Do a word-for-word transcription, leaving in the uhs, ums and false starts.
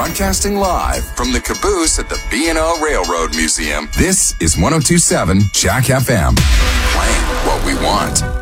Broadcasting live from the caboose at the B and O Railroad Museum, this is one oh two point seven Jack F M. Playing what we want.